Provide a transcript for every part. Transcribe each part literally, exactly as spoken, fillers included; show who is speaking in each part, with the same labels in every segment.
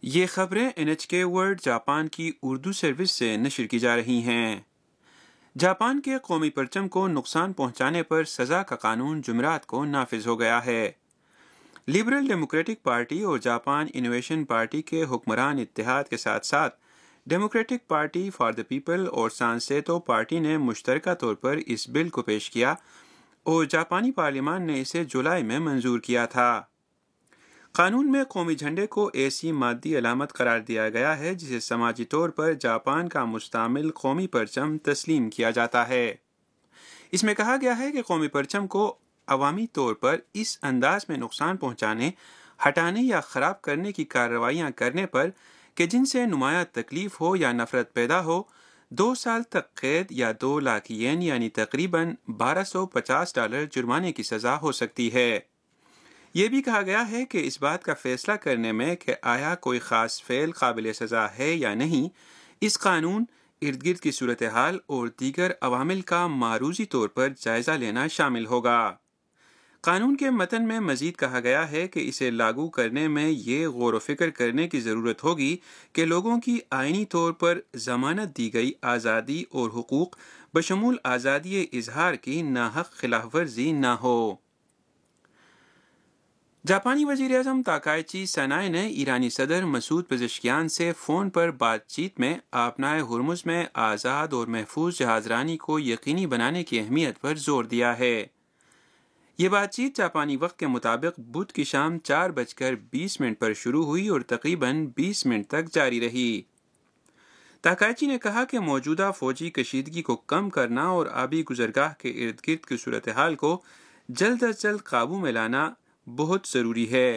Speaker 1: یہ خبریں N H کے ورلڈ جاپان کی اردو سروس سے نشر کی جا رہی ہیں۔ جاپان کے قومی پرچم کو نقصان پہنچانے پر سزا کا قانون جمعرات کو نافذ ہو گیا ہے۔ لبرل ڈیموکریٹک پارٹی اور جاپان انوویشن پارٹی کے حکمران اتحاد کے ساتھ ساتھ democratic party for the people اور سانسیتو پارٹی نے مشترکہ طور پر اس بل کو پیش کیا اور جاپانی پارلیمان نے اسے جولائی میں منظور کیا تھا۔ قانون میں قومی جھنڈے کو ایسی مادی علامت قرار دیا گیا ہے جسے سماجی طور پر جاپان کا مستعمل قومی پرچم تسلیم کیا جاتا ہے۔ اس میں کہا گیا ہے کہ قومی پرچم کو عوامی طور پر اس انداز میں نقصان پہنچانے، ہٹانے یا خراب کرنے کی کارروائیاں کرنے پر کہ جن سے نمایاں تکلیف ہو یا نفرت پیدا ہو، دو سال تک قید یا دو لاکھ ین یعنی تقریباً بارہ سو پچاس ڈالر جرمانے کی سزا ہو سکتی ہے۔ یہ بھی کہا گیا ہے کہ اس بات کا فیصلہ کرنے میں کہ آیا کوئی خاص فعل قابل سزا ہے یا نہیں، اس قانون، ارد گرد کی صورتحال اور دیگر عوامل کا معروضی طور پر جائزہ لینا شامل ہوگا۔ قانون کے متن میں مزید کہا گیا ہے کہ اسے لاگو کرنے میں یہ غور و فکر کرنے کی ضرورت ہوگی کہ لوگوں کی آئینی طور پر ضمانت دی گئی آزادی اور حقوق بشمول آزادی اظہار کی ناحق خلاف ورزی نہ ہو۔ جاپانی وزیر اعظم تاکائچی سنائے نے ایرانی صدر مسعود پزشکیان سے فون پر بات چیت میں آبنائے ہرمز میں آزاد اور محفوظ جہاز رانی کو یقینی بنانے کی اہمیت پر زور دیا ہے۔ یہ بات چیت جاپانی وقت کے مطابق بدھ کی شام چار بج کر بیس منٹ پر شروع ہوئی اور تقریباً بیس منٹ تک جاری رہی۔ تاکائچی نے کہا کہ موجودہ فوجی کشیدگی کو کم کرنا اور آبی گزرگاہ کے ارد گرد کی صورتحال کو جلد از جلد قابو میں لانا بہت ضروری ہے۔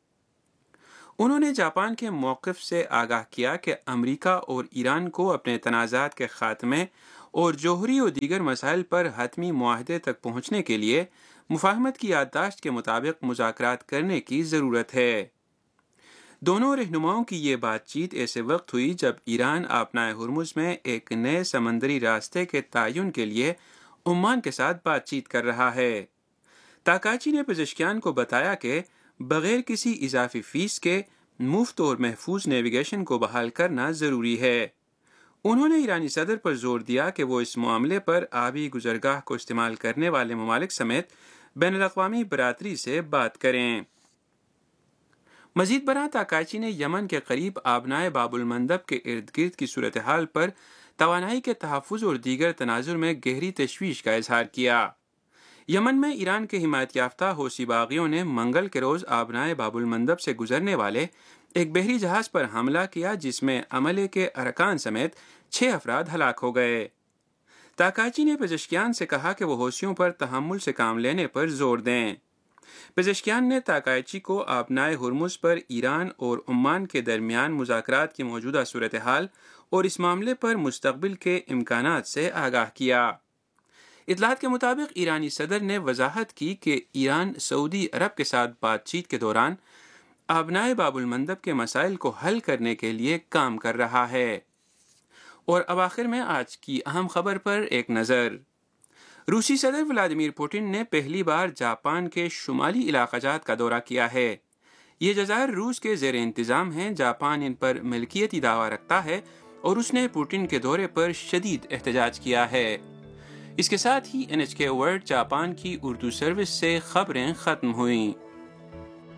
Speaker 1: انہوں نے جاپان کے موقف سے آگاہ کیا کہ امریکہ اور ایران کو اپنے تنازعات کے خاتمے اور جوہری اور دیگر مسائل پر حتمی معاہدے تک پہنچنے کے لیے مفاہمت کی یادداشت کے مطابق مذاکرات کرنے کی ضرورت ہے۔ دونوں رہنماؤں کی یہ بات چیت ایسے وقت ہوئی جب ایران آبنائے ہرمز میں ایک نئے سمندری راستے کے تعین کے لیے عمان کے ساتھ بات چیت کر رہا ہے۔ تاکائچی نے پزشکیان کو بتایا کہ بغیر کسی اضافی فیس کے مفت اور محفوظ نیویگیشن کو بحال کرنا ضروری ہے۔ انہوں نے ایرانی صدر پر زور دیا کہ وہ اس معاملے پر آبی گزرگاہ کو استعمال کرنے والے ممالک سمیت بین الاقوامی برادری سے بات کریں۔ مزید برآں تاکائچی نے یمن کے قریب آبنائے باب المندب کے ارد گرد کی صورتحال پر توانائی کے تحفظ اور دیگر تناظر میں گہری تشویش کا اظہار کیا۔ یمن میں ایران کے حمایت یافتہ حوثی باغیوں نے منگل کے روز آبنائے باب المندب سے گزرنے والے ایک بحری جہاز پر حملہ کیا جس میں عملے کے ارکان سمیت چھ افراد ہلاک ہو گئے۔ تاکائچی نے پزشکیان سے کہا کہ وہ حوثیوں پر تحمل سے کام لینے پر زور دیں۔ پزشکیان نے تاکائچی کو آبنائے ہرمز پر ایران اور عمان کے درمیان مذاکرات کی موجودہ صورتحال اور اس معاملے پر مستقبل کے امکانات سے آگاہ کیا۔ اطلاعات کے مطابق ایرانی صدر نے وضاحت کی کہ ایران سعودی عرب کے ساتھ بات چیت کے دوران آبنائے باب المندب کے مسائل کو حل کرنے کے لیے کام کر رہا ہے۔ اور اب آخر میں آج کی اہم خبر پر ایک نظر۔ روسی صدر ولادیمیر پوٹن نے پہلی بار جاپان کے شمالی علاقہ جات کا دورہ کیا ہے۔ یہ جزائر روس کے زیر انتظام ہیں، جاپان ان پر ملکیتی دعویٰ رکھتا ہے اور اس نے پوٹن کے دورے پر شدید احتجاج کیا ہے۔ اس کے ساتھ ہی این ایچ کے ورلڈ جاپان کی اردو سروس سے خبریں ختم ہوئیں۔